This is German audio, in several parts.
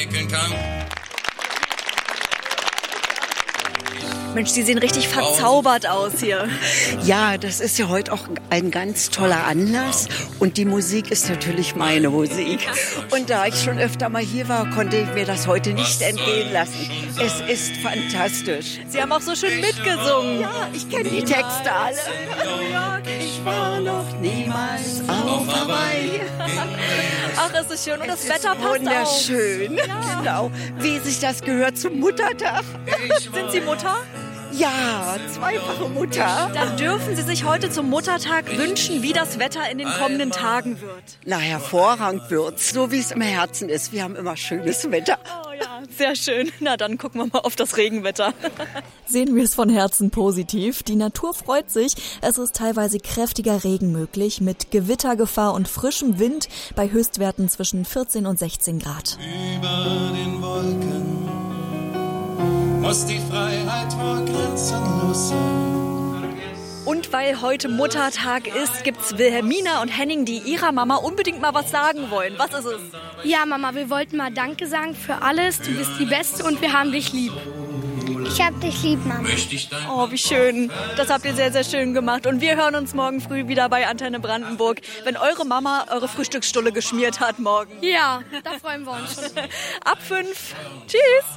Mensch, die sehen richtig verzaubert aus hier. Ja, das ist ja heute auch ein ganz toller Anlass und die Musik ist natürlich meine Musik. Und da ich schon öfter mal hier war, konnte ich mir das heute nicht entgehen lassen. Es ist fantastisch. Sie haben auch so schön mitgesungen. Ja, ich kenne die Texte alle. Ich war noch niemals auf Hawaii. Ach, ist es schön und das Wetter passt wunderschön. Auch. Genau, wie sich das gehört zum Muttertag. Sind Sie Mutter? Ja, zweifache Mutter. Dann dürfen Sie sich heute zum Muttertag wünschen, wie das Wetter in den kommenden Tagen wird. Na, hervorragend wird's, so wie es im Herzen ist. Wir haben immer schönes Wetter. Oh ja, sehr schön. Na, dann gucken wir mal auf das Regenwetter. Sehen wir es von Herzen positiv. Die Natur freut sich. Es ist teilweise kräftiger Regen möglich mit Gewittergefahr und frischem Wind bei Höchstwerten zwischen 14 und 16 Grad. Über den Wolken muss die Freiheit wohl grenzenlos sein. Und weil heute Muttertag ist, gibt's Wilhelmina und Henning, die ihrer Mama unbedingt mal was sagen wollen. Was ist es? Ja, Mama, wir wollten mal Danke sagen für alles. Du bist die Beste und wir haben dich lieb. Ich hab dich lieb, Mama. Oh, wie schön. Das habt ihr sehr, sehr schön gemacht. Und wir hören uns morgen früh wieder bei Antenne Brandenburg, wenn eure Mama eure Frühstücksstulle geschmiert hat morgen. Ja, da freuen wir uns schon. Ab 5. Tschüss.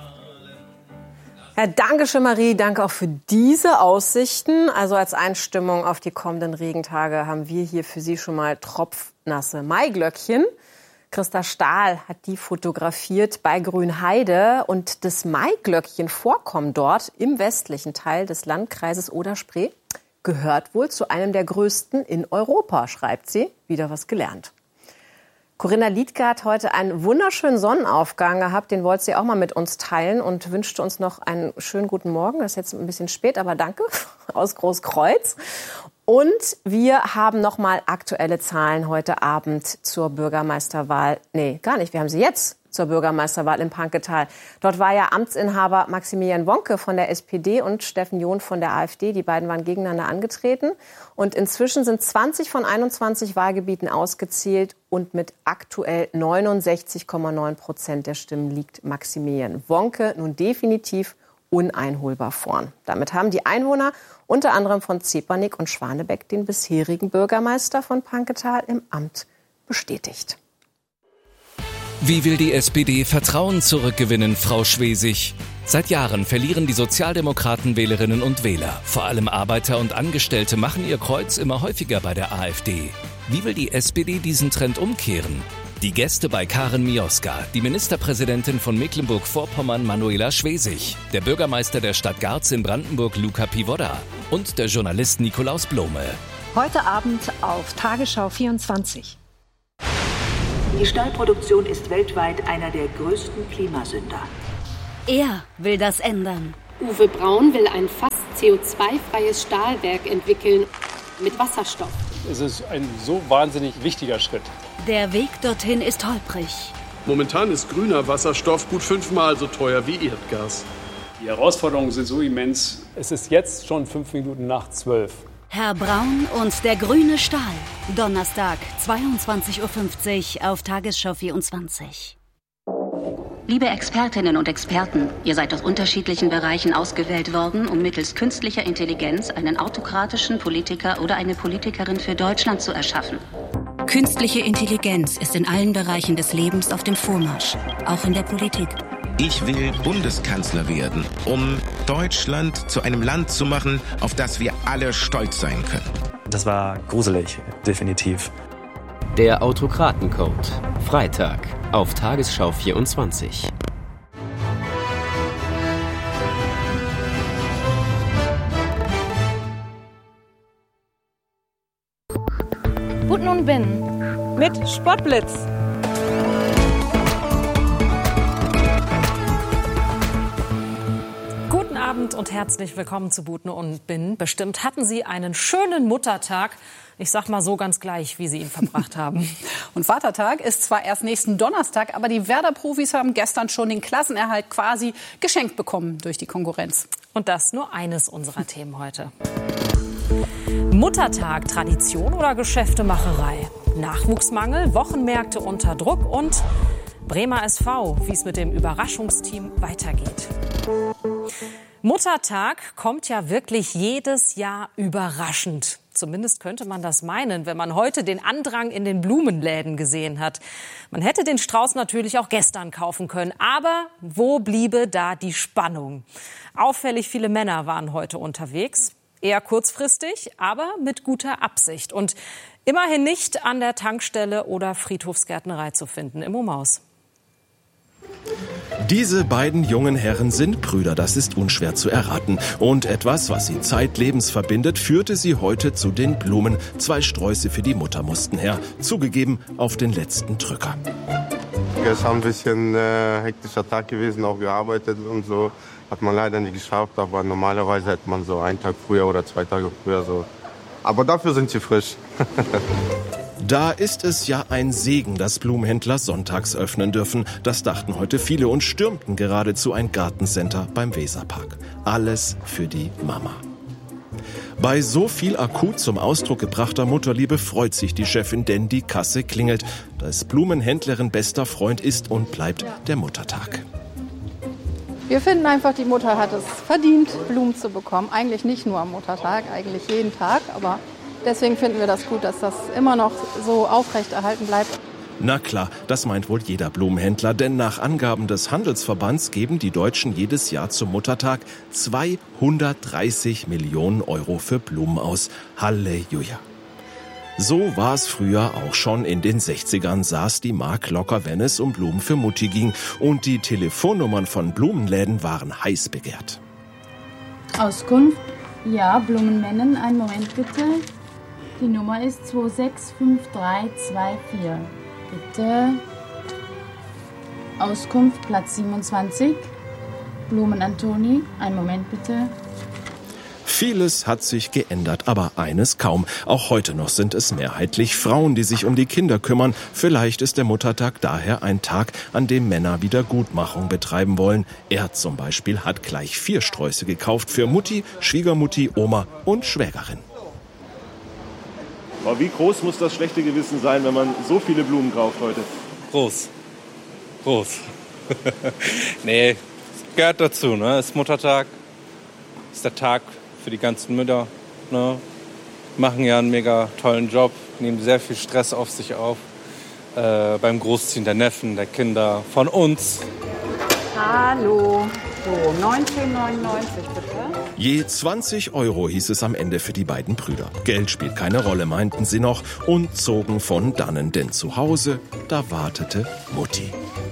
Ja, danke schön, Marie. Danke auch für diese Aussichten. Also als Einstimmung auf die kommenden Regentage haben wir hier für Sie schon mal tropfnasse Maiglöckchen. Christa Stahl hat die fotografiert bei Grünheide. Und das Maiglöckchen-Vorkommen dort im westlichen Teil des Landkreises Oder-Spree gehört wohl zu einem der größten in Europa, schreibt sie. Wieder was gelernt. Corinna Liedke hat heute einen wunderschönen Sonnenaufgang gehabt. Den wollte sie auch mal mit uns teilen und wünschte uns noch einen schönen guten Morgen. Das ist jetzt ein bisschen spät, aber danke aus Großkreuz. Und wir haben noch mal aktuelle Zahlen heute Abend zur Bürgermeisterwahl. Nee, gar nicht. Wir haben sie jetzt zur Bürgermeisterwahl in Panketal. Dort war ja Amtsinhaber Maximilian Wonke von der SPD und Steffen John von der AfD. Die beiden waren gegeneinander angetreten. Und inzwischen sind 20 von 21 Wahlgebieten ausgezählt. Und mit aktuell 69,9% der Stimmen liegt Maximilian Wonke nun definitiv uneinholbar vorn. Damit haben die Einwohner unter anderem von Zepernick und Schwanebeck den bisherigen Bürgermeister von Panketal im Amt bestätigt. Wie will die SPD Vertrauen zurückgewinnen, Frau Schwesig? Seit Jahren verlieren die Sozialdemokraten Wählerinnen und Wähler. Vor allem Arbeiter und Angestellte machen ihr Kreuz immer häufiger bei der AfD. Wie will die SPD diesen Trend umkehren? Die Gäste bei Karin Mioska, die Ministerpräsidentin von Mecklenburg-Vorpommern Manuela Schwesig, der Bürgermeister der Stadt Garz in Brandenburg Luca Pivoda und der Journalist Nikolaus Blome. Heute Abend auf Tagesschau 24. Die Stahlproduktion ist weltweit einer der größten Klimasünder. Er will das ändern. Uwe Braun will ein fast CO2-freies Stahlwerk entwickeln mit Wasserstoff. Es ist ein so wahnsinnig wichtiger Schritt. Der Weg dorthin ist holprig. Momentan ist grüner Wasserstoff gut 5-mal so teuer wie Erdgas. Die Herausforderungen sind so immens. Es ist jetzt schon 5 Minuten nach 12. Herr Braun und der grüne Stahl. Donnerstag, 22.50 Uhr auf Tagesschau 24. Liebe Expertinnen und Experten, ihr seid aus unterschiedlichen Bereichen ausgewählt worden, um mittels künstlicher Intelligenz einen autokratischen Politiker oder eine Politikerin für Deutschland zu erschaffen. Künstliche Intelligenz ist in allen Bereichen des Lebens auf dem Vormarsch, auch in der Politik. Ich will Bundeskanzler werden, um Deutschland zu einem Land zu machen, auf das wir alle stolz sein können. Das war gruselig, definitiv. Der Autokratencode. Freitag auf Tagesschau 24. Buten und Binnen. Mit Sportblitz. Guten Abend und herzlich willkommen zu Buten und Binnen. Bestimmt hatten Sie einen schönen Muttertag. Ich sag mal so ganz gleich, wie Sie ihn verbracht haben. Und Vatertag ist zwar erst nächsten Donnerstag, aber die Werder-Profis haben gestern schon den Klassenerhalt quasi geschenkt bekommen durch die Konkurrenz. Und das nur eines unserer Themen heute. Muttertag, Tradition oder Geschäftemacherei? Nachwuchsmangel, Wochenmärkte unter Druck und Bremer SV, wie es mit dem Überraschungsteam weitergeht. Muttertag kommt ja wirklich jedes Jahr überraschend. Zumindest könnte man das meinen, wenn man heute den Andrang in den Blumenläden gesehen hat. Man hätte den Strauß natürlich auch gestern kaufen können. Aber wo bliebe da die Spannung? Auffällig viele Männer waren heute unterwegs. Eher kurzfristig, aber mit guter Absicht. Und immerhin nicht an der Tankstelle oder Friedhofsgärtnerei zu finden im Ummaus. Diese beiden jungen Herren sind Brüder, das ist unschwer zu erraten. Und etwas, was sie zeitlebens verbindet, führte sie heute zu den Blumen. 2 Sträuße für die Mutter mussten her, zugegeben auf den letzten Drücker. Gestern ein bisschen hektischer Tag gewesen, auch gearbeitet und so. Hat man leider nicht geschafft, aber normalerweise hätte man so einen Tag früher oder 2 Tage früher so. Aber dafür sind sie frisch. Da ist es ja ein Segen, dass Blumenhändler sonntags öffnen dürfen. Das dachten heute viele und stürmten geradezu ein Gartencenter beim Weserpark. Alles für die Mama. Bei so viel akut zum Ausdruck gebrachter Mutterliebe freut sich die Chefin, denn die Kasse klingelt. Das Blumenhändlerin bester Freund ist und bleibt der Muttertag. Wir finden einfach, die Mutter hat es verdient, Blumen zu bekommen. Eigentlich nicht nur am Muttertag, eigentlich jeden Tag, aber deswegen finden wir das gut, dass das immer noch so aufrechterhalten bleibt. Na klar, das meint wohl jeder Blumenhändler, denn nach Angaben des Handelsverbands geben die Deutschen jedes Jahr zum Muttertag 230 Millionen Euro für Blumen aus. Halleluja. So war es früher auch schon. In den 60ern saß die Mark locker, wenn es um Blumen für Mutti ging. Und die Telefonnummern von Blumenläden waren heiß begehrt. Auskunft? Ja, Blumenmännen. Einen Moment bitte. Die Nummer ist 265324. Bitte. Auskunft, Platz 27. Blumen Antoni. Einen Moment bitte. Vieles hat sich geändert, aber eines kaum. Auch heute noch sind es mehrheitlich Frauen, die sich um die Kinder kümmern. Vielleicht ist der Muttertag daher ein Tag, an dem Männer Wiedergutmachung betreiben wollen. Er zum Beispiel hat gleich 4 Sträuße gekauft für Mutti, Schwiegermutti, Oma und Schwägerin. Aber wie groß muss das schlechte Gewissen sein, wenn man so viele Blumen kauft heute? Groß. Nee, gehört dazu, ne? Es ist Muttertag, ist der Tag für die ganzen Mütter, ne? Machen ja einen mega tollen Job, nehmen sehr viel Stress auf sich auf, beim Großziehen der Neffen, der Kinder, von uns. Hallo, so 19,99 bitte. Je 20 Euro hieß es am Ende für die beiden Brüder. Geld spielt keine Rolle, meinten sie noch und zogen von dannen, denn zu Hause, da wartete Mutti.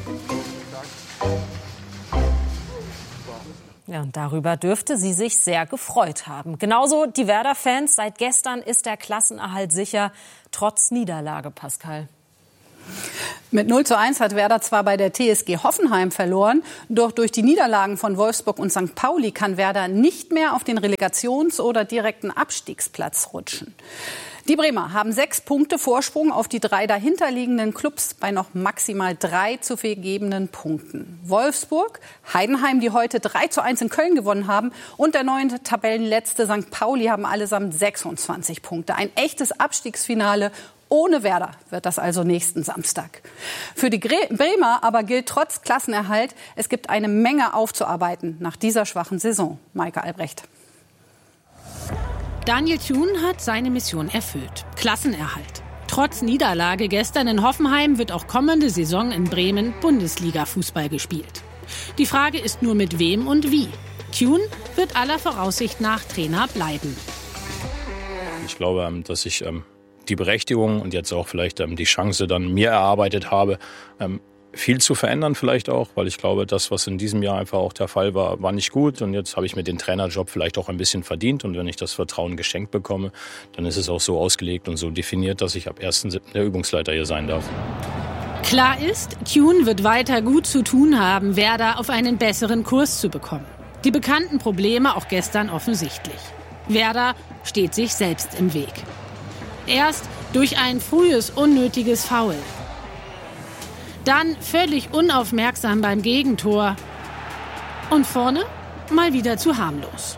Ja, und darüber dürfte sie sich sehr gefreut haben. Genauso die Werder-Fans. Seit gestern ist der Klassenerhalt sicher, trotz Niederlage, Pascal. Mit 0:1 hat Werder zwar bei der TSG Hoffenheim verloren, doch durch die Niederlagen von Wolfsburg und St. Pauli kann Werder nicht mehr auf den Relegations- oder direkten Abstiegsplatz rutschen. Die Bremer haben 6 Punkte Vorsprung auf die 3 dahinterliegenden Clubs bei noch maximal 3 zu vergebenen Punkten. Wolfsburg, Heidenheim, die heute 3:1 in Köln gewonnen haben, und der neue Tabellenletzte St. Pauli haben allesamt 26 Punkte. Ein echtes Abstiegsfinale ohne Werder wird das also nächsten Samstag. Für die Bremer aber gilt trotz Klassenerhalt, es gibt eine Menge aufzuarbeiten nach dieser schwachen Saison. Maike Albrecht. Daniel Thune hat seine Mission erfüllt. Klassenerhalt. Trotz Niederlage gestern in Hoffenheim wird auch kommende Saison in Bremen Bundesliga-Fußball gespielt. Die Frage ist nur mit wem und wie. Thune wird aller Voraussicht nach Trainer bleiben. Ich glaube, dass ich die Berechtigung und jetzt auch vielleicht die Chance dann mir erarbeitet habe, viel zu verändern vielleicht auch, weil ich glaube, das, was in diesem Jahr einfach auch der Fall war, war nicht gut. Und jetzt habe ich mir den Trainerjob vielleicht auch ein bisschen verdient. Und wenn ich das Vertrauen geschenkt bekomme, dann ist es auch so ausgelegt und so definiert, dass ich ab 1.7. der Übungsleiter hier sein darf. Klar ist, Thune wird weiter gut zu tun haben, Werder auf einen besseren Kurs zu bekommen. Die bekannten Probleme auch gestern offensichtlich. Werder steht sich selbst im Weg. Erst durch ein frühes, unnötiges Foul. Dann völlig unaufmerksam beim Gegentor. Und vorne mal wieder zu harmlos.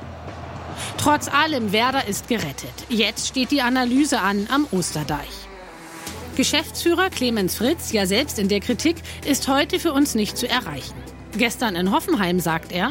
Trotz allem, Werder ist gerettet. Jetzt steht die Analyse an am Osterdeich. Geschäftsführer Clemens Fritz, ja selbst in der Kritik, ist heute für uns nicht zu erreichen. Gestern in Hoffenheim sagt er: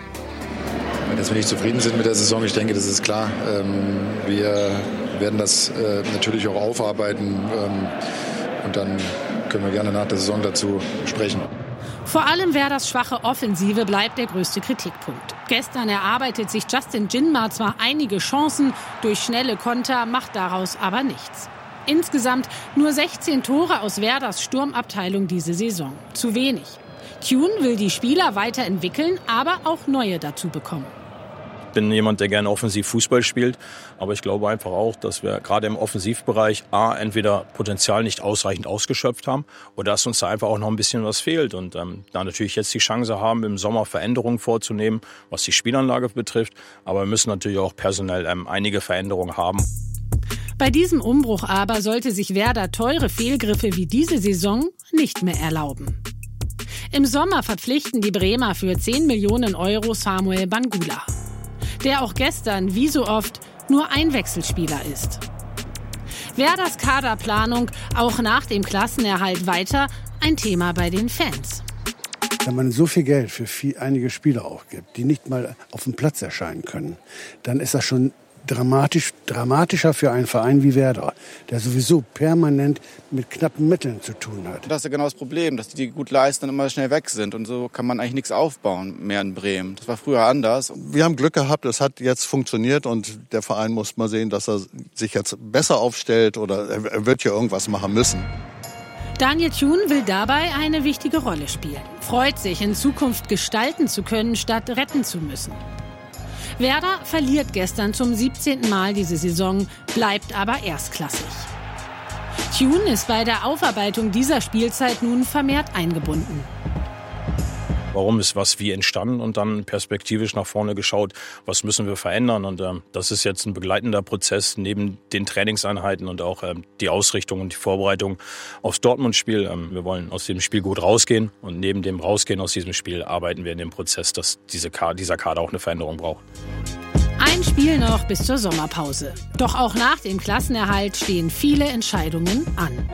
Dass wir nicht zufrieden sind mit der Saison, ich denke, das ist klar. Wir werden das natürlich auch aufarbeiten und dann können wir gerne nach der Saison dazu sprechen. Vor allem Werders schwache Offensive bleibt der größte Kritikpunkt. Gestern erarbeitet sich Justin Jinmar zwar einige Chancen, durch schnelle Konter macht daraus aber nichts. Insgesamt nur 16 Tore aus Werders Sturmabteilung diese Saison. Zu wenig. Kuhn will die Spieler weiterentwickeln, aber auch neue dazu bekommen. Ich bin jemand, der gerne offensiv Fußball spielt, aber ich glaube einfach auch, dass wir gerade im Offensivbereich entweder Potenzial nicht ausreichend ausgeschöpft haben oder dass uns da einfach auch noch ein bisschen was fehlt und da natürlich jetzt die Chance haben, im Sommer Veränderungen vorzunehmen, was die Spielanlage betrifft, aber wir müssen natürlich auch personell einige Veränderungen haben. Bei diesem Umbruch aber sollte sich Werder teure Fehlgriffe wie diese Saison nicht mehr erlauben. Im Sommer verpflichten die Bremer für 10 Millionen Euro Samuel Bangula, der auch gestern, wie so oft, nur Einwechselspieler ist. Werders Kaderplanung auch nach dem Klassenerhalt weiter ein Thema bei den Fans. Wenn man so viel Geld für einige Spieler auch gibt, die nicht mal auf dem Platz erscheinen können, dann ist das schon dramatischer für einen Verein wie Werder, der sowieso permanent mit knappen Mitteln zu tun hat. Das ist ja genau das Problem, dass die gut leisten und immer schnell weg sind. Und so kann man eigentlich nichts aufbauen mehr in Bremen. Das war früher anders. Wir haben Glück gehabt, es hat jetzt funktioniert und der Verein muss mal sehen, dass er sich jetzt besser aufstellt oder er wird ja irgendwas machen müssen. Daniel Thun will dabei eine wichtige Rolle spielen. Freut sich, in Zukunft gestalten zu können, statt retten zu müssen. Werder verliert gestern zum 17. Mal diese Saison, bleibt aber erstklassig. Thun ist bei der Aufarbeitung dieser Spielzeit nun vermehrt eingebunden. Warum ist was wie entstanden und dann perspektivisch nach vorne geschaut, was müssen wir verändern. Und das ist jetzt ein begleitender Prozess neben den Trainingseinheiten und auch die Ausrichtung und die Vorbereitung aufs Dortmund-Spiel. Wir wollen aus dem Spiel gut rausgehen und neben dem Rausgehen aus diesem Spiel arbeiten wir in dem Prozess, dass dieser Kader auch eine Veränderung braucht. Ein Spiel noch bis zur Sommerpause. Doch auch nach dem Klassenerhalt stehen viele Entscheidungen an.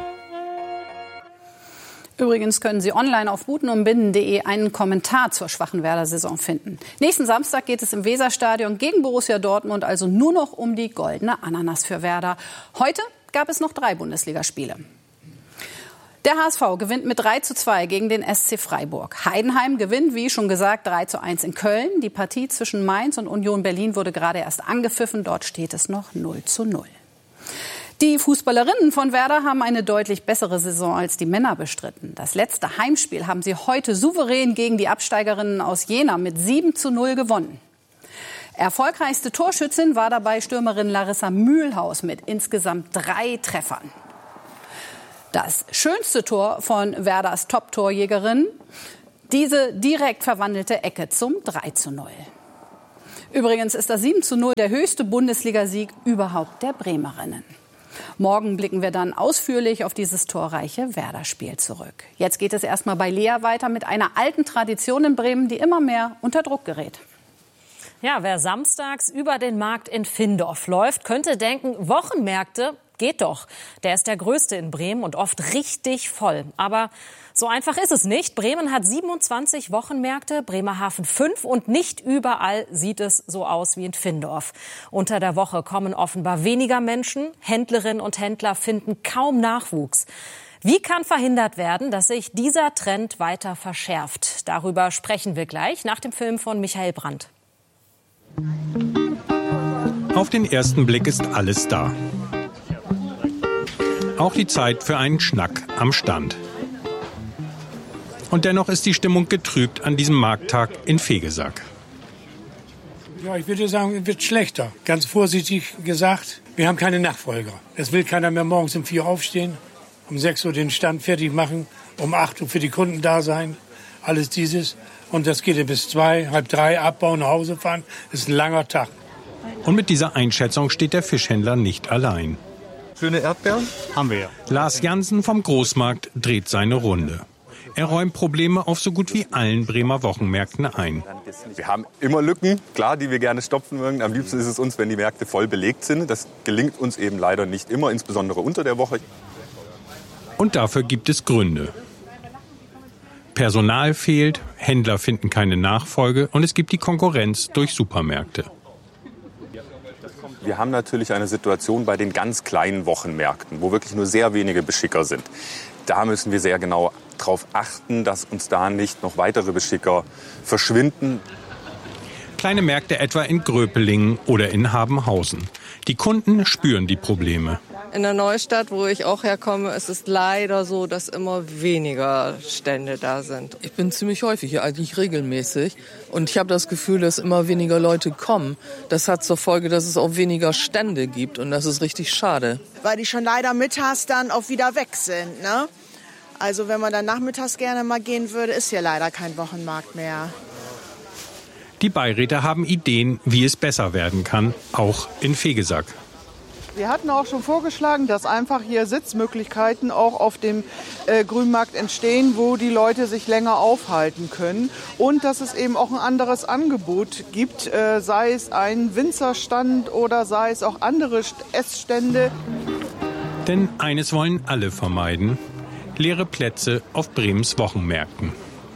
Übrigens können Sie online auf butenumbinden.de einen Kommentar zur schwachen Werder-Saison finden. Nächsten Samstag geht es im Weserstadion gegen Borussia Dortmund also nur noch um die goldene Ananas für Werder. Heute gab es noch 3 Bundesligaspiele. Der HSV gewinnt mit 3:2 gegen den SC Freiburg. Heidenheim gewinnt, wie schon gesagt, 3:1 in Köln. Die Partie zwischen Mainz und Union Berlin wurde gerade erst angepfiffen. Dort steht es noch 0:0. Die Fußballerinnen von Werder haben eine deutlich bessere Saison als die Männer bestritten. Das letzte Heimspiel haben sie heute souverän gegen die Absteigerinnen aus Jena mit 7:0 gewonnen. Erfolgreichste Torschützin war dabei Stürmerin Larissa Mühlhaus mit insgesamt 3 Treffern. Das schönste Tor von Werders Top-Torjägerin, diese direkt verwandelte Ecke zum 3:0. Übrigens ist das 7:0 der höchste Bundesligasieg überhaupt der Bremerinnen. Morgen blicken wir dann ausführlich auf dieses torreiche Werder-Spiel zurück. Jetzt geht es erstmal bei Lea weiter mit einer alten Tradition in Bremen, die immer mehr unter Druck gerät. Ja, wer samstags über den Markt in Findorf läuft, könnte denken, Wochenmärkte, geht doch. Der ist der größte in Bremen und oft richtig voll. Aber so einfach ist es nicht. Bremen hat 27 Wochenmärkte, Bremerhaven 5 und nicht überall sieht es so aus wie in Findorf. Unter der Woche kommen offenbar weniger Menschen. Händlerinnen und Händler finden kaum Nachwuchs. Wie kann verhindert werden, dass sich dieser Trend weiter verschärft? Darüber sprechen wir gleich nach dem Film von Michael Brandt. Auf den ersten Blick ist alles da. Auch die Zeit für einen Schnack am Stand. Und dennoch ist die Stimmung getrübt an diesem Markttag in Vegesack. Ja, ich würde sagen, es wird schlechter. Ganz vorsichtig gesagt, wir haben keine Nachfolger. Es will keiner mehr morgens um 4 Uhr aufstehen, um 6 Uhr den Stand fertig machen, um 8 Uhr für die Kunden da sein. Alles dieses. Und das geht bis 2, halb 3, abbauen, nach Hause fahren. Das ist ein langer Tag. Und mit dieser Einschätzung steht der Fischhändler nicht allein. Schöne Erdbeeren? Haben wir ja. Lars Jansen vom Großmarkt dreht seine Runde. Er räumt Probleme auf so gut wie allen Bremer Wochenmärkten ein. Wir haben immer Lücken, klar, die wir gerne stopfen würden. Am liebsten ist es uns, wenn die Märkte voll belegt sind. Das gelingt uns eben leider nicht immer, insbesondere unter der Woche. Und dafür gibt es Gründe. Personal fehlt, Händler finden keine Nachfolge und es gibt die Konkurrenz durch Supermärkte. Wir haben natürlich eine Situation bei den ganz kleinen Wochenmärkten, wo wirklich nur sehr wenige Beschicker sind. Da müssen wir sehr genau darauf achten, dass uns da nicht noch weitere Beschicker verschwinden. Kleine Märkte etwa in Gröpelingen oder in Habenhausen. Die Kunden spüren die Probleme. In der Neustadt, wo ich auch herkomme, ist es leider so, dass immer weniger Stände da sind. Ich bin ziemlich häufig hier, eigentlich regelmäßig. Und ich habe das Gefühl, dass immer weniger Leute kommen. Das hat zur Folge, dass es auch weniger Stände gibt. Und das ist richtig schade. Weil die schon leider mittags dann auch wieder weg sind, ne? Also wenn man dann nachmittags gerne mal gehen würde, ist hier leider kein Wochenmarkt mehr. Die Beiräte haben Ideen, wie es besser werden kann, auch in Vegesack. Wir hatten auch schon vorgeschlagen, dass einfach hier Sitzmöglichkeiten auch auf dem Grünmarkt entstehen, wo die Leute sich länger aufhalten können. Und dass es eben auch ein anderes Angebot gibt, sei es ein Winzerstand oder sei es auch andere Essstände. Denn eines wollen alle vermeiden: leere Plätze auf Bremens Wochenmärkten.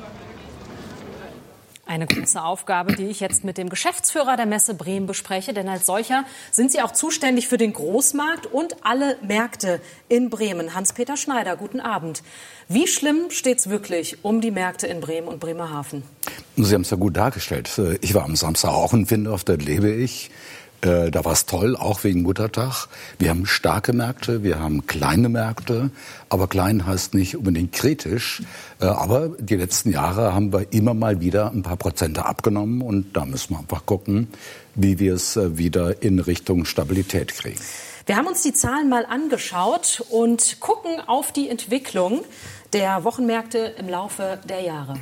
Eine große Aufgabe, die ich jetzt mit dem Geschäftsführer der Messe Bremen bespreche. Denn als solcher sind Sie auch zuständig für den Großmarkt und alle Märkte in Bremen. Hans-Peter Schneider, guten Abend. Wie schlimm steht es wirklich um die Märkte in Bremen und Bremerhaven? Sie haben es ja gut dargestellt. Ich war am Samstag auch in Windorf, da lebe ich. Da war es toll, auch wegen Muttertag. Wir haben starke Märkte, wir haben kleine Märkte. Aber klein heißt nicht unbedingt kritisch. Aber die letzten Jahre haben wir immer mal wieder ein paar Prozente abgenommen. Und da müssen wir einfach gucken, wie wir es wieder in Richtung Stabilität kriegen. Wir haben uns die Zahlen mal angeschaut und gucken auf die Entwicklung der Wochenmärkte im Laufe der Jahre.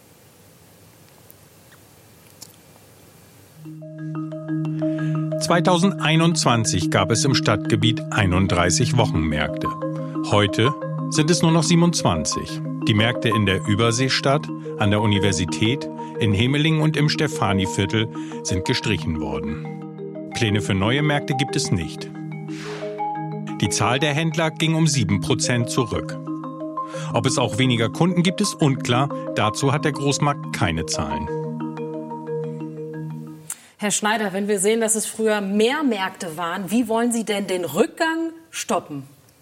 (2021) gab es im Stadtgebiet 31 Wochenmärkte. Heute sind es nur noch 27. Die Märkte in der Überseestadt, an der Universität, in Hemelingen und im Stefaniviertel sind gestrichen worden. Pläne für neue Märkte gibt es nicht. Die Zahl der Händler ging um 7% zurück. Ob es auch weniger Kunden gibt, ist unklar. Dazu hat der Großmarkt keine Zahlen. Herr Schneider, wenn wir sehen, dass es früher mehr Märkte waren, wie wollen Sie denn den Rückgang stoppen?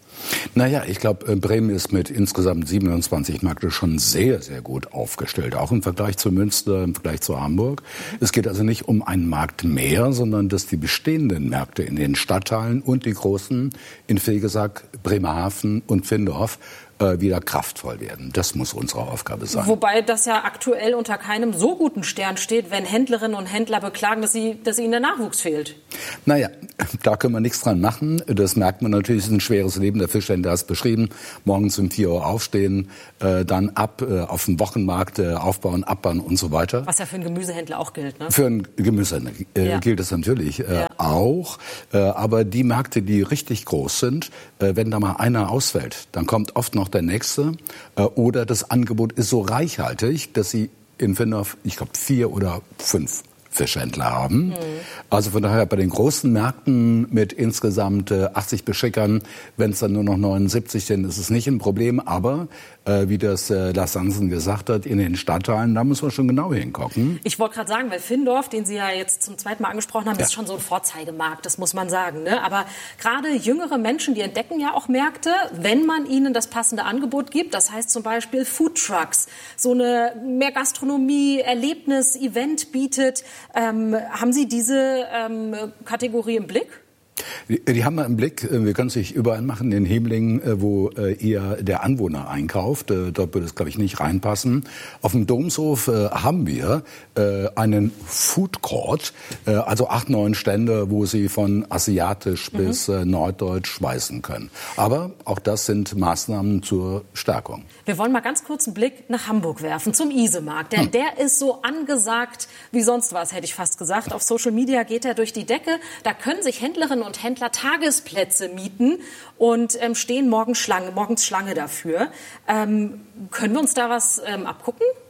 Naja, ich glaube, Bremen ist mit insgesamt 27 Märkten schon sehr, sehr gut aufgestellt. Auch im Vergleich zu Münster, im Vergleich zu Hamburg. Es geht also nicht um einen Markt mehr, sondern dass die bestehenden Märkte in den Stadtteilen und die großen in Vegesack, Bremerhaven und Vindorf wieder kraftvoll werden. Das muss unsere Aufgabe sein. Wobei das ja aktuell unter keinem so guten Stern steht, wenn Händlerinnen und Händler beklagen, dass ihnen der Nachwuchs fehlt. Naja, da können wir nichts dran machen. Das merkt man natürlich, es ist ein schweres Leben. Der Fischhändler hat es beschrieben. Morgens um 4 Uhr aufstehen, dann ab auf dem Wochenmarkt aufbauen, abbauen und so weiter. Was ja für einen Gemüsehändler auch gilt, ne? Für einen Gemüsehändler gilt es natürlich auch. Aber die Märkte, die richtig groß sind, wenn da mal einer ausfällt, dann kommt oft noch der nächste. Oder das Angebot ist so reichhaltig, dass Sie in Vindorf, ich glaube, 4 oder 5 Fischhändler haben. Also von daher bei den großen Märkten mit insgesamt 80 Beschickern, wenn es dann nur noch 79 sind, ist es nicht ein Problem. Aber wie das Lars Hansen gesagt hat, in den Stadtteilen, da müssen wir schon genau hingucken. Ich wollte gerade sagen, weil Vindorf, den Sie ja jetzt zum zweiten Mal angesprochen haben, ist schon so ein Vorzeigemarkt, das muss man sagen, ne? Aber gerade jüngere Menschen, die entdecken ja auch Märkte, wenn man ihnen das passende Angebot gibt. Das heißt zum Beispiel Foodtrucks, so eine mehr Gastronomie, Erlebnis, Event bietet. Haben Sie diese Kategorie im Blick? Die haben wir im Blick. Wir können es sich überall machen. In Hemelingen, wo eher der Anwohner einkauft. Dort würde es, glaube ich, nicht reinpassen. Auf dem Domshof haben wir einen Food Court, also 8, 9 Stände, wo Sie von asiatisch bis norddeutsch speisen können. Aber auch das sind Maßnahmen zur Stärkung. Wir wollen mal ganz kurz einen Blick nach Hamburg werfen, zum Isemarkt. Denn der ist so angesagt wie sonst was, hätte ich fast gesagt. Auf Social Media geht er durch die Decke. Da können sich Händlerinnen und Händler Tagesplätze mieten und stehen morgens Schlange dafür. Können wir uns da was abgucken?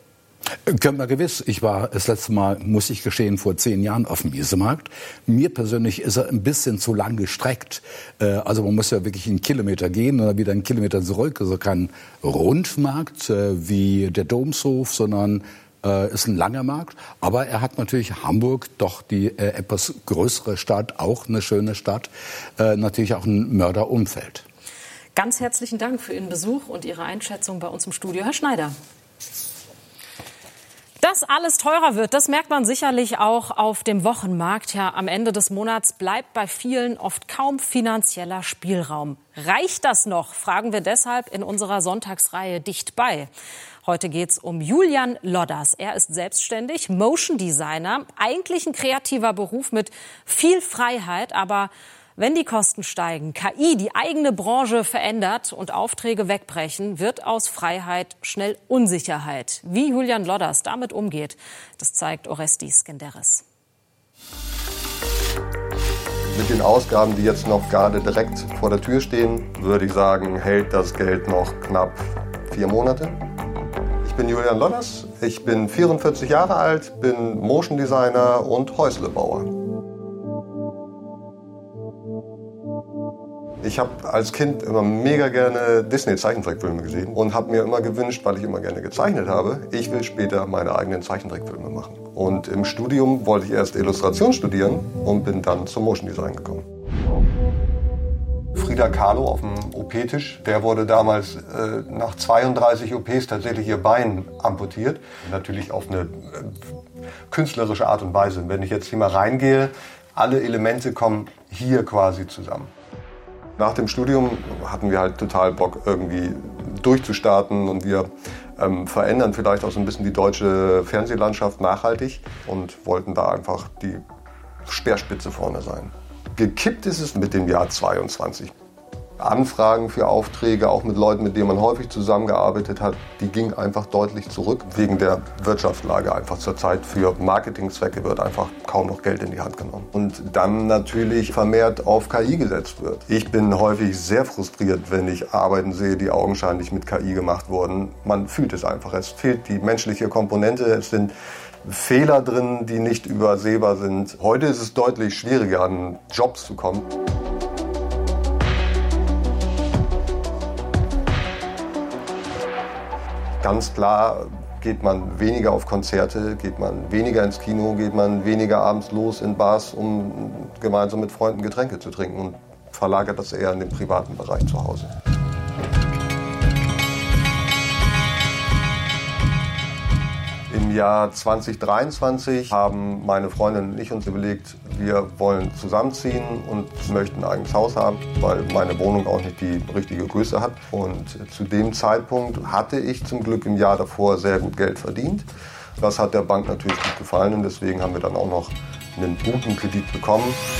Können wir gewiss. Ich war das letzte Mal, muss ich gestehen, vor 10 Jahren auf dem Miesemarkt. Mir persönlich ist er ein bisschen zu lang gestreckt. Also man muss ja wirklich 1 Kilometer gehen oder wieder 1 Kilometer zurück. Also kein Rundmarkt wie der Domshof, sondern ist ein langer Markt. Aber er hat natürlich Hamburg, doch die etwas größere Stadt, auch eine schöne Stadt, natürlich auch ein Mörderumfeld. Ganz herzlichen Dank für Ihren Besuch und Ihre Einschätzung bei uns im Studio, Herr Schneider. Dass alles teurer wird, das merkt man sicherlich auch auf dem Wochenmarkt. Ja, am Ende des Monats bleibt bei vielen oft kaum finanzieller Spielraum. Reicht das noch? Fragen wir deshalb in unserer Sonntagsreihe Dicht bei. Heute geht's um Julian Lodders. Er ist selbstständig, Motion Designer, eigentlich ein kreativer Beruf mit viel Freiheit, aber wenn die Kosten steigen, KI die eigene Branche verändert und Aufträge wegbrechen, wird aus Freiheit schnell Unsicherheit. Wie Julian Lodders damit umgeht, das zeigt Orestis Skenderis. Mit den Ausgaben, die jetzt noch gerade direkt vor der Tür stehen, würde ich sagen, hält das Geld noch knapp 4 Monate. Ich bin Julian Lodders, ich bin 44 Jahre alt, bin Motion Designer und Häuslebauer. Ich habe als Kind immer mega gerne Disney-Zeichentrickfilme gesehen und habe mir immer gewünscht, weil ich immer gerne gezeichnet habe, ich will später meine eigenen Zeichentrickfilme machen. Und im Studium wollte ich erst Illustration studieren und bin dann zum Motion Design gekommen. Frida Kahlo auf dem OP-Tisch, der wurde damals nach 32 OPs tatsächlich ihr Bein amputiert. Natürlich auf eine künstlerische Art und Weise. Wenn ich jetzt hier mal reingehe, alle Elemente kommen hier quasi zusammen. Nach dem Studium hatten wir halt total Bock, irgendwie durchzustarten und wir verändern vielleicht auch so ein bisschen die deutsche Fernsehlandschaft nachhaltig und wollten da einfach die Speerspitze vorne sein. Gekippt ist es mit dem Jahr 22. Anfragen für Aufträge, auch mit Leuten, mit denen man häufig zusammengearbeitet hat, die gingen einfach deutlich zurück. Wegen der Wirtschaftslage einfach zur Zeit für Marketingzwecke wird einfach kaum noch Geld in die Hand genommen. Und dann natürlich vermehrt auf KI gesetzt wird. Ich bin häufig sehr frustriert, wenn ich Arbeiten sehe, die augenscheinlich mit KI gemacht wurden. Man fühlt es einfach. Es fehlt die menschliche Komponente. Es sind Fehler drin, die nicht übersehbar sind. Heute ist es deutlich schwieriger, an Jobs zu kommen. Ganz klar geht man weniger auf Konzerte, geht man weniger ins Kino, geht man weniger abends los in Bars, um gemeinsam mit Freunden Getränke zu trinken und verlagert das eher in den privaten Bereich zu Hause. Im Jahr 2023 haben meine Freundin und ich uns überlegt, wir wollen zusammenziehen und möchten ein eigenes Haus haben, weil meine Wohnung auch nicht die richtige Größe hat. Und zu dem Zeitpunkt hatte ich zum Glück im Jahr davor sehr gut Geld verdient. Das hat der Bank natürlich gut gefallen und deswegen haben wir dann auch noch einen guten Kredit bekommen.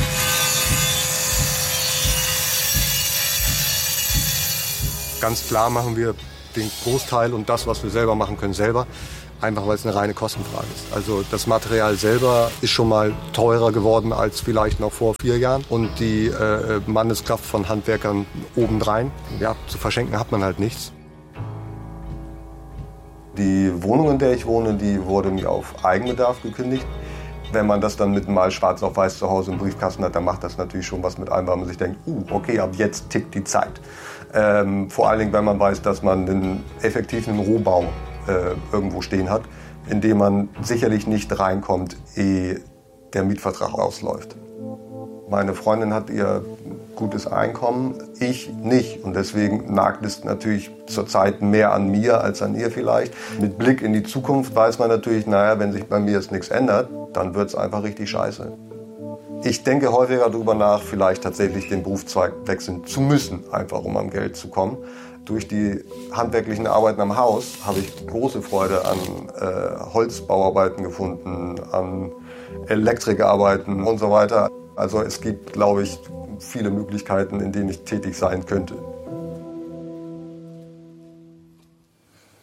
Ganz klar machen wir den Großteil und das, was wir selber machen können, selber. Einfach weil es eine reine Kostenfrage ist. Also das Material selber ist schon mal teurer geworden als vielleicht noch vor 4 Jahren. Und die Manneskraft von Handwerkern obendrein, ja, zu verschenken hat man halt nichts. Die Wohnung, in der ich wohne, die wurde mir auf Eigenbedarf gekündigt. Wenn man das dann mit mal schwarz auf weiß zu Hause im Briefkasten hat, dann macht das natürlich schon was mit einem, weil man sich denkt, okay, ab jetzt tickt die Zeit. Vor allen Dingen, wenn man weiß, dass man einen effektiven Rohbau irgendwo stehen hat, in dem man sicherlich nicht reinkommt, ehe der Mietvertrag ausläuft. Meine Freundin hat ihr gutes Einkommen, ich nicht. Und deswegen nagt es natürlich zurzeit mehr an mir als an ihr vielleicht. Mit Blick in die Zukunft weiß man natürlich, naja, wenn sich bei mir jetzt nichts ändert, dann wird es einfach richtig scheiße. Ich denke häufiger darüber nach, vielleicht tatsächlich den Berufszweig wechseln zu müssen, einfach um an Geld zu kommen. Durch die handwerklichen Arbeiten am Haus habe ich große Freude an Holzbauarbeiten gefunden, an Elektrikarbeiten und so weiter. Also es gibt, glaube ich, viele Möglichkeiten, in denen ich tätig sein könnte.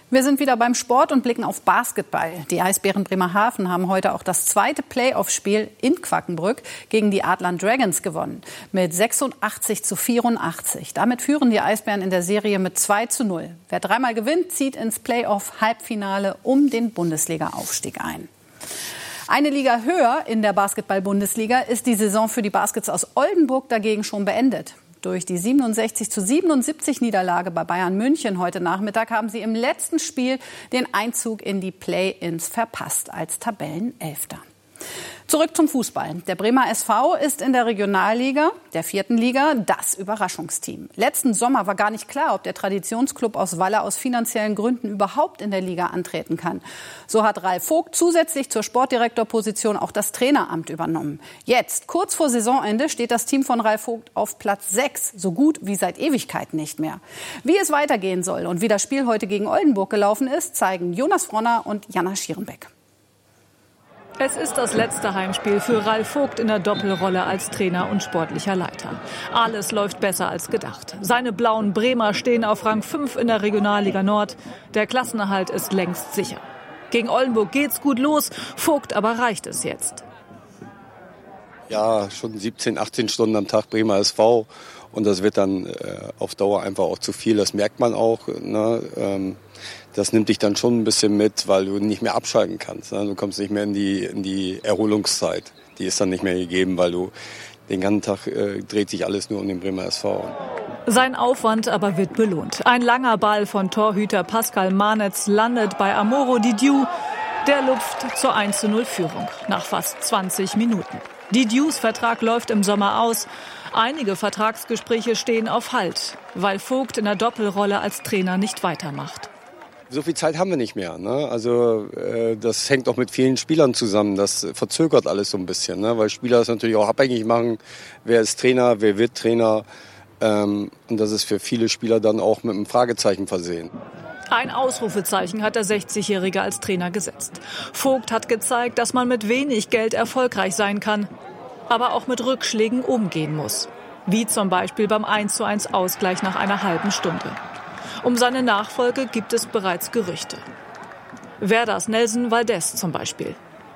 Wir sind wieder beim Sport und blicken auf Basketball. Die Eisbären Bremerhaven haben heute auch das zweite Playoff-Spiel in Quakenbrück gegen die Adlern Dragons gewonnen. Mit 86-84. Damit führen die Eisbären in der Serie mit 2-0. Wer dreimal gewinnt, zieht ins Playoff-Halbfinale um den Bundesliga-Aufstieg ein. Eine Liga höher in der Basketball-Bundesliga ist die Saison für die Baskets aus Oldenburg dagegen schon beendet. Durch die 67-77 Niederlage bei Bayern München heute Nachmittag haben sie im letzten Spiel den Einzug in die Play-ins verpasst als Tabellenelfter. Zurück zum Fußball. Der Bremer SV ist in der Regionalliga, der 4. Liga, das Überraschungsteam. Letzten Sommer war gar nicht klar, ob der Traditionsklub aus Walle aus finanziellen Gründen überhaupt in der Liga antreten kann. So hat Ralf Vogt zusätzlich zur Sportdirektorposition auch das Traineramt übernommen. Jetzt, kurz vor Saisonende, steht das Team von Ralf Vogt auf Platz 6, so gut wie seit Ewigkeiten nicht mehr. Wie es weitergehen soll und wie das Spiel heute gegen Oldenburg gelaufen ist, zeigen Jonas Fronner und Jana Schierenbeck. Es ist das letzte Heimspiel für Ralf Vogt in der Doppelrolle als Trainer und sportlicher Leiter. Alles läuft besser als gedacht. Seine blauen Bremer stehen auf Rang 5 in der Regionalliga Nord. Der Klassenerhalt ist längst sicher. Gegen Oldenburg geht's gut los, Vogt aber reicht es jetzt. Ja, schon 17, 18 Stunden am Tag Bremer SV. Und das wird dann auf Dauer einfach auch zu viel. Das merkt man auch. Ne? Das nimmt dich dann schon ein bisschen mit, weil du nicht mehr abschalten kannst. Ne? Du kommst nicht mehr in die Erholungszeit. Die ist dann nicht mehr gegeben, weil du den ganzen Tag dreht sich alles nur um den Bremer SV. Sein Aufwand aber wird belohnt. Ein langer Ball von Torhüter Pascal Manetz landet bei Amoro Didiu. Der lupft zur 1-0-Führung nach fast 20 Minuten. Didius Vertrag läuft im Sommer aus. Einige Vertragsgespräche stehen auf Halt, weil Vogt in der Doppelrolle als Trainer nicht weitermacht. So viel Zeit haben wir nicht mehr. Ne? Also das hängt auch mit vielen Spielern zusammen. Das verzögert alles so ein bisschen, ne? Weil Spieler das natürlich auch abhängig machen. Wer ist Trainer, wer wird Trainer? Und das ist für viele Spieler dann auch mit einem Fragezeichen versehen. Ein Ausrufezeichen hat der 60-Jährige als Trainer gesetzt. Vogt hat gezeigt, dass man mit wenig Geld erfolgreich sein kann, aber auch mit Rückschlägen umgehen muss. Wie zum Beispiel beim 1:1 Ausgleich nach einer halben Stunde. Um seine Nachfolge gibt es bereits Gerüchte. Werders Nelson Valdez zum Beispiel.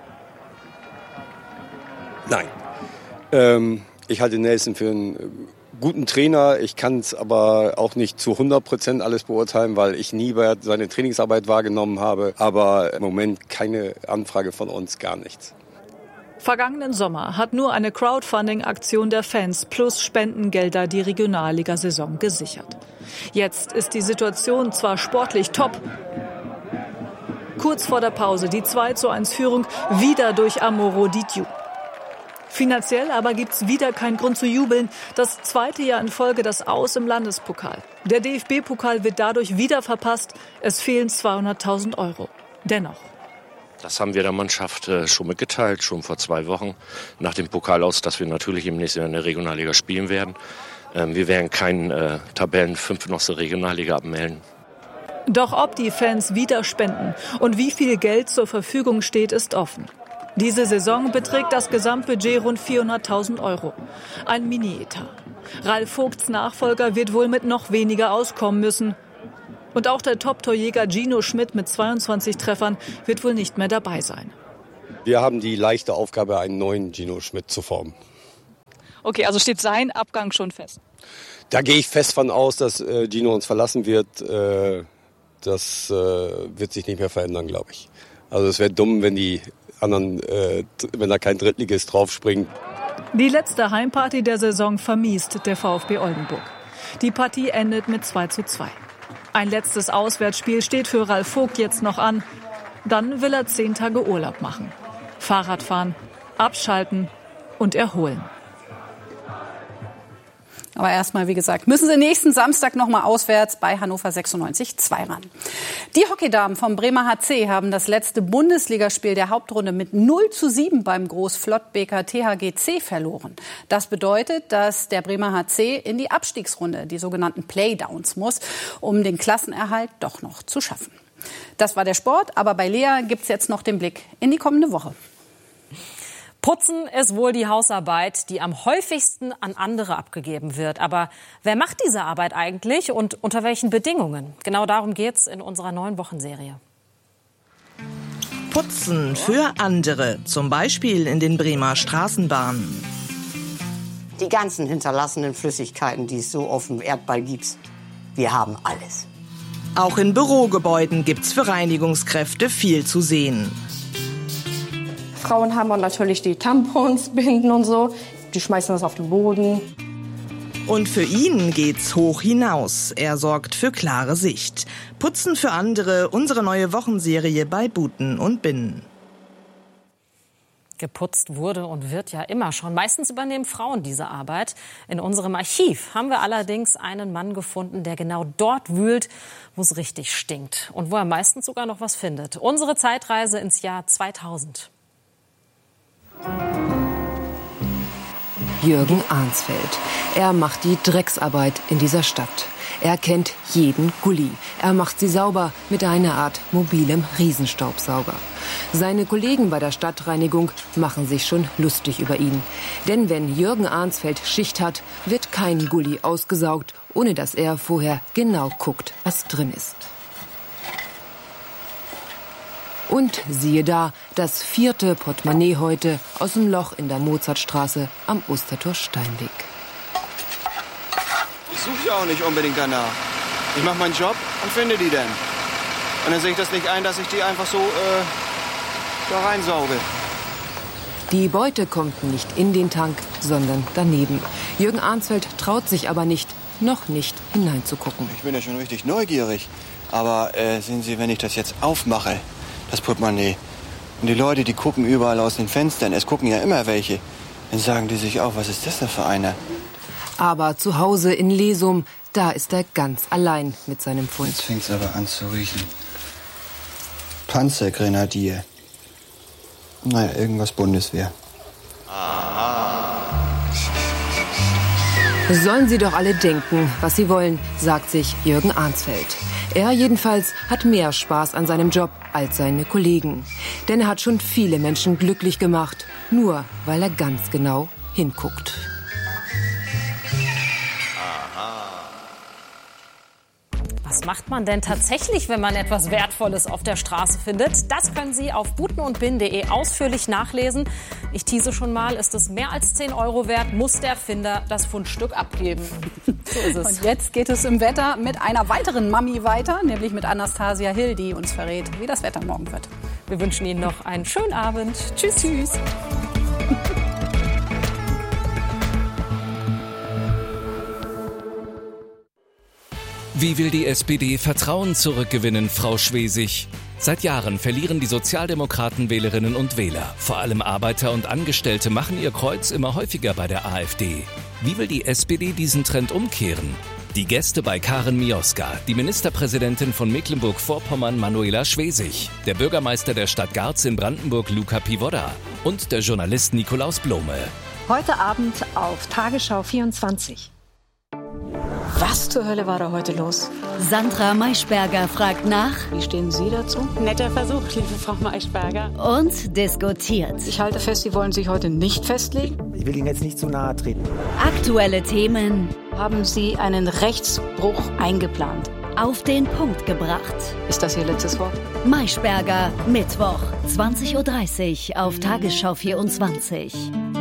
Nein. Ich halte Nelson für einen guten Trainer. Ich kann es aber auch nicht zu 100% alles beurteilen, weil ich nie seine Trainingsarbeit wahrgenommen habe. Aber im Moment keine Anfrage von uns, gar nichts. Vergangenen Sommer hat nur eine Crowdfunding-Aktion der Fans plus Spendengelder die Regionalliga-Saison gesichert. Jetzt ist die Situation zwar sportlich top. Kurz vor der Pause die 2:1-Führung wieder durch Amoro Didiu. Finanziell aber gibt's wieder keinen Grund zu jubeln. Das zweite Jahr in Folge das Aus im Landespokal. Der DFB-Pokal wird dadurch wieder verpasst. Es fehlen 200.000 €. Dennoch. Das haben wir der Mannschaft schon mitgeteilt, schon vor 2 Wochen nach dem Pokal aus, dass wir natürlich im nächsten Jahr in der Regionalliga spielen werden. Wir werden keinen Tabellen-5 aus der Regionalliga abmelden. Doch ob die Fans wieder spenden und wie viel Geld zur Verfügung steht, ist offen. Diese Saison beträgt das Gesamtbudget rund 400.000 €. Ein Mini-Etat. Ralf Vogts Nachfolger wird wohl mit noch weniger auskommen müssen. Und auch der Top-Torjäger Gino Schmidt mit 22 Treffern wird wohl nicht mehr dabei sein. Wir haben die leichte Aufgabe, einen neuen Gino Schmidt zu formen. Okay, also steht sein Abgang schon fest? Da gehe ich fest von aus, dass Gino uns verlassen wird. Das wird sich nicht mehr verändern, glaube ich. Also es wäre dumm, wenn die anderen, wenn da kein Drittligist draufspringt. Die letzte Heimparty der Saison vermiest der VfB Oldenburg. Die Partie endet mit 2:2. Ein letztes Auswärtsspiel steht für Ralf Vogt jetzt noch an. Dann will er 10 Tage Urlaub machen. Fahrrad fahren, abschalten und erholen. Aber erstmal, wie gesagt, müssen sie nächsten Samstag noch mal auswärts bei Hannover 96-2 ran. Die Hockeydamen vom Bremer HC haben das letzte Bundesligaspiel der Hauptrunde mit 0:7 beim Großflottbeker THGC verloren. Das bedeutet, dass der Bremer HC in die Abstiegsrunde, die sogenannten Playdowns, muss, um den Klassenerhalt doch noch zu schaffen. Das war der Sport, aber bei Lea gibt's jetzt noch den Blick in die kommende Woche. Putzen ist wohl die Hausarbeit, die am häufigsten an andere abgegeben wird. Aber wer macht diese Arbeit eigentlich und unter welchen Bedingungen? Genau darum geht's in unserer neuen Wochenserie. Putzen für andere, zum Beispiel in den Bremer Straßenbahnen. Die ganzen hinterlassenen Flüssigkeiten, die es so auf dem Erdball gibt, wir haben alles. Auch in Bürogebäuden gibt's für Reinigungskräfte viel zu sehen. Frauen haben auch natürlich die Tampons, Binden und so. Die schmeißen das auf den Boden. Und für ihn geht's hoch hinaus. Er sorgt für klare Sicht. Putzen für andere, unsere neue Wochenserie bei Buten und Binnen. Geputzt wurde und wird ja immer schon. Meistens übernehmen Frauen diese Arbeit. In unserem Archiv haben wir allerdings einen Mann gefunden, der genau dort wühlt, wo es richtig stinkt. Und wo er meistens sogar noch was findet. Unsere Zeitreise ins Jahr 2000. Jürgen Arnsfeld. Er macht die Drecksarbeit in dieser Stadt. Er kennt jeden Gully. Er macht sie sauber mit einer Art mobilem Riesenstaubsauger. Seine Kollegen bei der Stadtreinigung machen sich schon lustig über ihn. Denn wenn Jürgen Arnsfeld Schicht hat, wird kein Gully ausgesaugt, ohne dass er vorher genau guckt, was drin ist. Und siehe da, das 4. Portemonnaie heute aus dem Loch in der Mozartstraße am Ostertor Steinweg. Ich suche ja auch nicht unbedingt danach. Ich mache meinen Job und finde die dann. Und dann sehe ich das nicht ein, dass ich die einfach so da reinsauge. Die Beute kommt nicht in den Tank, sondern daneben. Jürgen Arnsfeld traut sich aber nicht, noch nicht hineinzugucken. Ich bin ja schon richtig neugierig. Aber sehen Sie, wenn ich das jetzt aufmache, das Portemonnaie, und die Leute, die gucken überall aus den Fenstern, es gucken ja immer welche, dann sagen die sich auch, was ist das denn für einer? Aber zu Hause in Lesum, da ist er ganz allein mit seinem Fund. Jetzt fängt's aber an zu riechen. Panzergrenadier. Naja, irgendwas Bundeswehr. Sollen sie doch alle denken, was sie wollen, sagt sich Jürgen Arnsfeld. Er jedenfalls hat mehr Spaß an seinem Job als seine Kollegen. Denn er hat schon viele Menschen glücklich gemacht, nur weil er ganz genau hinguckt. Was macht man denn tatsächlich, wenn man etwas Wertvolles auf der Straße findet? Das können Sie auf butenundbin.de ausführlich nachlesen. Ich tease schon mal, ist es mehr als 10 € wert, muss der Finder das Fundstück abgeben. So ist es. Und jetzt geht es im Wetter mit einer weiteren Mami weiter, nämlich mit Anastasia Hill, die uns verrät, wie das Wetter morgen wird. Wir wünschen Ihnen noch einen schönen Abend. Tschüss, tschüss. Wie will die SPD Vertrauen zurückgewinnen, Frau Schwesig? Seit Jahren verlieren die Sozialdemokraten Wählerinnen und Wähler. Vor allem Arbeiter und Angestellte machen ihr Kreuz immer häufiger bei der AfD. Wie will die SPD diesen Trend umkehren? Die Gäste bei Karen Mioska, die Ministerpräsidentin von Mecklenburg-Vorpommern Manuela Schwesig, der Bürgermeister der Stadt Garz in Brandenburg Luca Pivoda und der Journalist Nikolaus Blome. Heute Abend auf Tagesschau 24. Was zur Hölle war da heute los? Sandra Maischberger fragt nach. Wie stehen Sie dazu? Netter Versuch, liebe Frau Maischberger. Und diskutiert. Ich halte fest, Sie wollen sich heute nicht festlegen. Ich will Ihnen jetzt nicht zu nahe treten. Aktuelle Themen. Haben Sie einen Rechtsbruch eingeplant? Auf den Punkt gebracht. Ist das Ihr letztes Wort? Maischberger, Mittwoch, 20:30 Uhr auf Tagesschau 24.